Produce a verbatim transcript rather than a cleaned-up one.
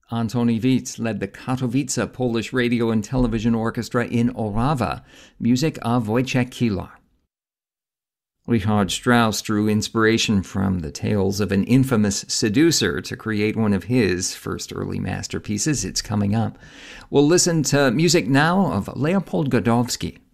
Antoni Witz led the Katowice Polish Radio and Television Orchestra in Orawa, music of Wojciech Kilar. Richard Strauss drew inspiration from the tales of an infamous seducer to create one of his first early masterpieces. It's coming up. We'll listen to music now of Leopold Godowsky.